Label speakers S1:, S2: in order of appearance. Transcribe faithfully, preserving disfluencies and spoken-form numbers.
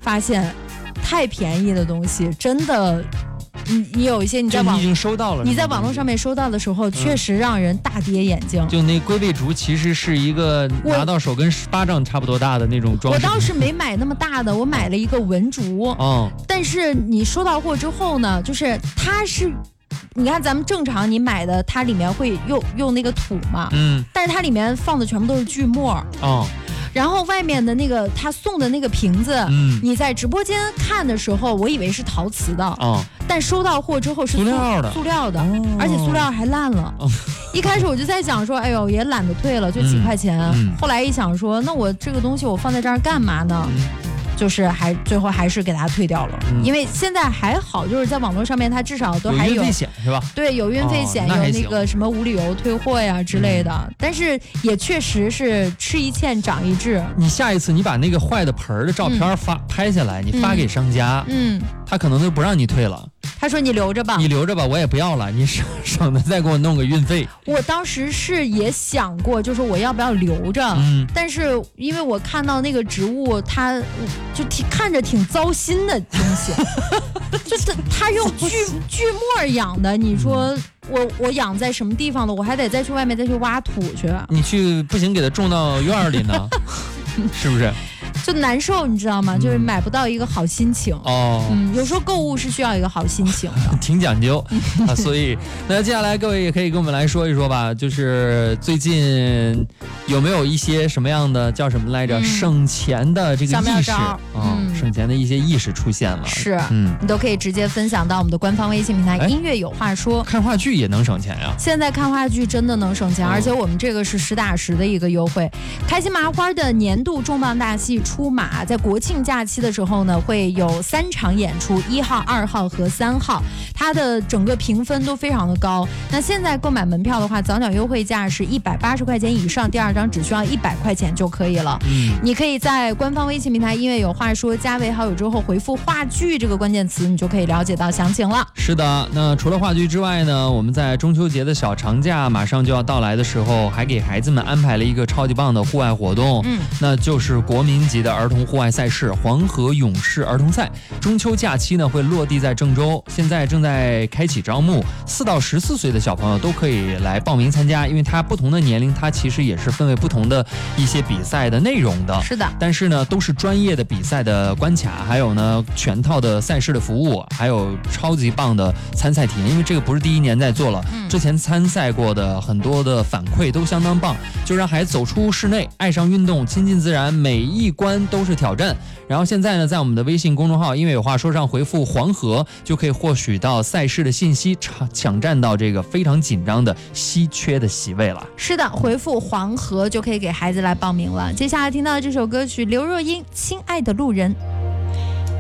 S1: 发现太便宜的东西真的。你你有一些你在网
S2: 你已经收到了，
S1: 你在网络上面收到的时候，嗯、确实让人大跌眼镜。
S2: 就那龟背竹其实是一个拿到手跟巴掌差不多大的那种装饰。
S1: 我倒是没买那么大的，我买了一个文竹。哦。但是你收到货之后呢，就是它是。你看咱们正常你买的，它里面会用用那个土嘛，嗯，但是它里面放的全部都是锯末哦，然后外面的那个他送的那个瓶子，嗯，你在直播间看的时候，我以为是陶瓷的哦，但收到货之后是塑
S2: 料的，
S1: 塑料的，哦、而且塑料还烂了。哦、一开始我就在想说，哎呦，也懒得退了，就几块钱。嗯、后来一想说，那我这个东西我放在这儿干嘛呢？嗯就是还最后还是给它退掉了，嗯、因为现在还好，就是在网络上面它至少都还有
S2: 有运费险是吧？
S1: 对，有运费险，哦、那有那个什么无理由退货呀之类的。嗯、但是也确实是吃一堑长一智。
S2: 你下一次你把那个坏的盆的照片发、嗯、拍下来，你发给商家，嗯，他可能都不让你退了。
S1: 他说你留着吧，
S2: 你留着吧，我也不要了，你省省得再给我弄个运费。
S1: 我当时是也想过，就是我要不要留着，嗯，但是因为我看到那个植物，它就挺看着挺糟心的东西，就是它用锯锯末养的，你说我我养在什么地方的，我还得再去外面再去挖土去。
S2: 你去不行，给它种到院里呢，是不是？
S1: 就难受，你知道吗？就是买不到一个好心情哦。嗯，有时候购物是需要一个好心情的，
S2: 挺讲究啊。所以，那接下来各位也可以跟我们来说一说吧，就是最近有没有一些什么样的叫什么来着、嗯、省钱的这个意识啊、嗯，省钱的一些意识出现了。
S1: 是，嗯，你都可以直接分享到我们的官方微信平台“音乐有话说”。
S2: 看话剧也能省钱呀！
S1: 现在看话剧真的能省钱，嗯、而且我们这个是实打实的一个优惠。开心麻花的年度重磅大戏出马，在国庆假期的时候呢，会有三场演出，一号、二号和三号，它的整个评分都非常的高。那现在购买门票的话，早鸟优惠价是一百八十块钱以上，第二张只需要一百块钱就可以了。嗯，你可以在官方微信平台音乐有话说加为好友之后回复话剧这个关键词，你就可以了解到详情了。
S2: 是的，那除了话剧之外呢，我们在中秋节的小长假马上就要到来的时候，还给孩子们安排了一个超级棒的户外活动，嗯，那就是国民级的儿童户外赛事黄河勇士儿童赛。中秋假期呢会落地在郑州，现在正在开启招募，四到十四岁的小朋友都可以来报名参加，因为它不同的年龄，它其实也是分为不同的一些比赛的内容的。
S1: 是的，
S2: 但是呢，都是专业的比赛的关卡，还有呢全套的赛事的服务，还有超级棒的参赛体验。因为这个不是第一年在做了，嗯、之前参赛过的很多的反馈都相当棒，就让孩子走出室内，爱上运动，亲近自然，每一关都是挑战。然后现在呢，在我们的微信公众号音乐有话说上回复黄河，就可以获取到赛事的信息，抢占到这个非常紧张的稀缺的席位了。
S1: 是的，回复黄河就可以给孩子来报名了。接下来听到的这首歌曲，刘若英《亲爱的路人》。